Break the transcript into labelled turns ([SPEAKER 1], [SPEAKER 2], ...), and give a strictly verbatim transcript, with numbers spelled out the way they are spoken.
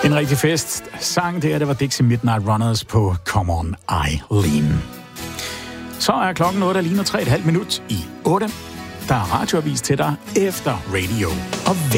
[SPEAKER 1] En rigtig fest sang der, det var Dixie Midnight Runners på Come On Eileen. Så er klokken otte, der ligner tre og et halvt minut i otte. Der er radioavis til dig efter radio og vejr.